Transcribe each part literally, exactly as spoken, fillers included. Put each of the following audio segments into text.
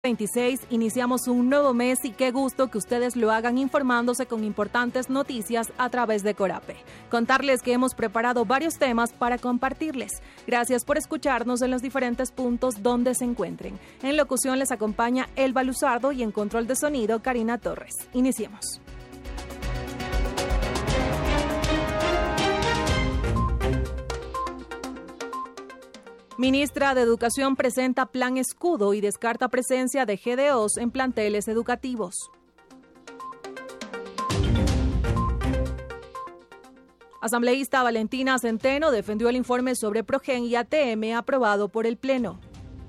veintiséis iniciamos un nuevo mes y qué gusto que ustedes lo hagan informándose con importantes noticias a través de Corape. Contarles que hemos preparado varios temas para compartirles. Gracias por escucharnos en los diferentes puntos donde se encuentren. En locución les acompaña Elba Luzardo y en control de sonido Karina Torres. Iniciemos. Ministra de Educación presenta plan escudo y descarta presencia de G D Os en planteles educativos. Asambleísta Valentina Centeno defendió el informe sobre Progen y A T M aprobado por el Pleno.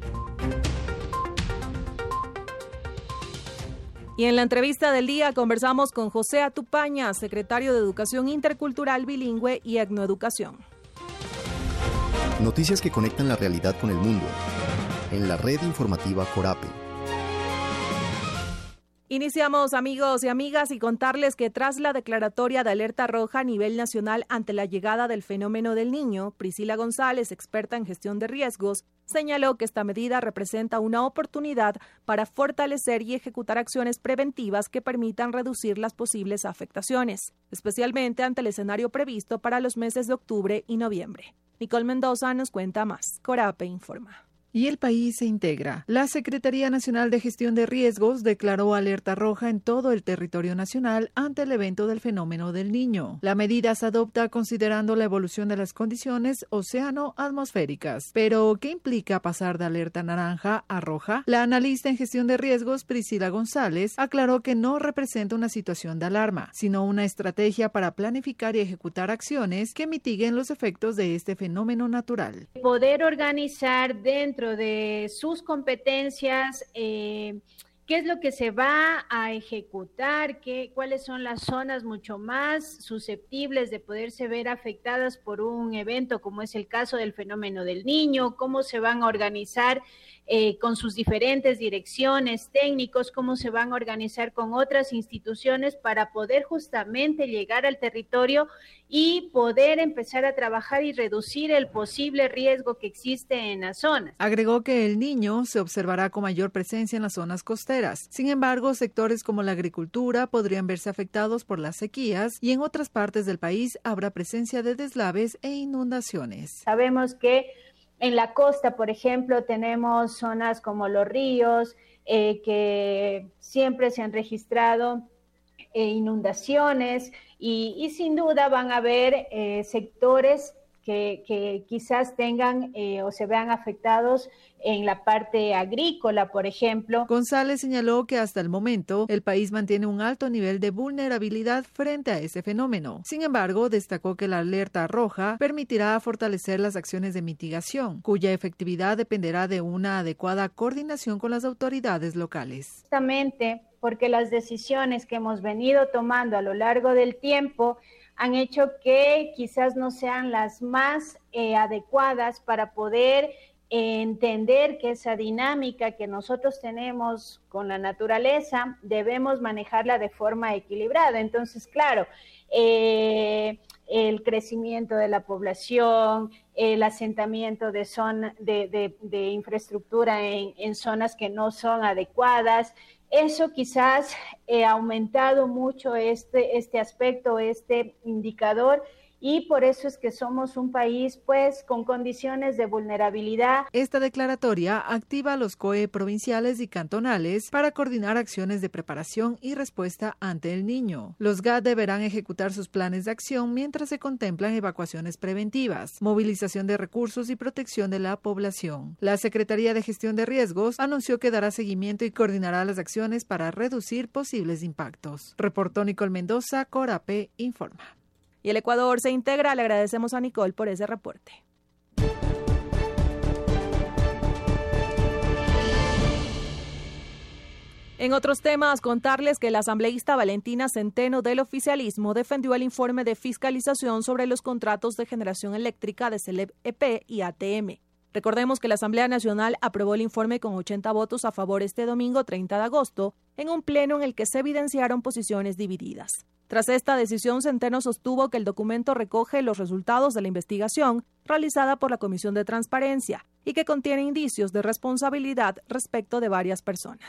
Y en la entrevista del día conversamos con José Atupaña, secretario de Educación Intercultural Bilingüe y Etnoeducación. Noticias que conectan la realidad con el mundo. En la red informativa Corape. Iniciamos, amigos y amigas, y contarles que tras la declaratoria de alerta roja a nivel nacional ante la llegada del fenómeno del Niño, Priscila González, experta en gestión de riesgos, señaló que esta medida representa una oportunidad para fortalecer y ejecutar acciones preventivas que permitan reducir las posibles afectaciones, especialmente ante el escenario previsto para los meses de octubre y noviembre. Nicole Mendoza nos cuenta más. Corape informa. Y el país se integra. La Secretaría Nacional de Gestión de Riesgos declaró alerta roja en todo el territorio nacional ante el evento del fenómeno del Niño. La medida se adopta considerando la evolución de las condiciones océano-atmosféricas. Pero, ¿qué implica pasar de alerta naranja a roja? La analista en gestión de riesgos, Priscila González, aclaró que no representa una situación de alarma, sino una estrategia para planificar y ejecutar acciones que mitiguen los efectos de este fenómeno natural. Poder organizar dentro de sus competencias, eh, qué es lo que se va a ejecutar, qué, cuáles son las zonas mucho más susceptibles de poderse ver afectadas por un evento como es el caso del fenómeno del Niño, cómo se van a organizar eh, con sus diferentes direcciones, técnicos, cómo se van a organizar con otras instituciones para poder justamente llegar al territorio y poder empezar a trabajar y reducir el posible riesgo que existe en las zonas. Agregó que el Niño se observará con mayor presencia en las zonas costeras. Sin embargo, sectores como la agricultura podrían verse afectados por las sequías y en otras partes del país habrá presencia de deslaves e inundaciones. Sabemos que en la costa, por ejemplo, tenemos zonas como los ríos, eh, que siempre se han registrado eh, inundaciones y, y sin duda van a haber eh, sectores que, que quizás tengan eh, o se vean afectados en la parte agrícola, por ejemplo. González señaló que hasta el momento el país mantiene un alto nivel de vulnerabilidad frente a ese fenómeno. Sin embargo, destacó que la alerta roja permitirá fortalecer las acciones de mitigación, cuya efectividad dependerá de una adecuada coordinación con las autoridades locales. Justamente porque las decisiones que hemos venido tomando a lo largo del tiempo han hecho que quizás no sean las más eh, adecuadas para poder entender que esa dinámica que nosotros tenemos con la naturaleza debemos manejarla de forma equilibrada. Entonces, claro, eh, el crecimiento de la población, el asentamiento de, zona, de, de, de infraestructura en, en zonas que no son adecuadas, eso quizás ha aumentado mucho este, este aspecto, este indicador, y por eso es que somos un país pues con condiciones de vulnerabilidad. Esta declaratoria activa a los C O E provinciales y cantonales para coordinar acciones de preparación y respuesta ante el Niño. Los G A T deberán ejecutar sus planes de acción mientras se contemplan evacuaciones preventivas, movilización de recursos y protección de la población. La Secretaría de Gestión de Riesgos anunció que dará seguimiento y coordinará las acciones para reducir posibles impactos. Reportó Nicole Mendoza, Corape informa. Y el Ecuador se integra. Le agradecemos a Nicole por ese reporte. En otros temas, contarles que la asambleísta Valentina Centeno del oficialismo defendió el informe de fiscalización sobre los contratos de generación eléctrica de Celeb E P y A T M. Recordemos que la Asamblea Nacional aprobó el informe con ochenta votos a favor este domingo treinta de agosto, en un pleno en el que se evidenciaron posiciones divididas. Tras esta decisión, Centeno sostuvo que el documento recoge los resultados de la investigación realizada por la Comisión de Transparencia y que contiene indicios de responsabilidad respecto de varias personas.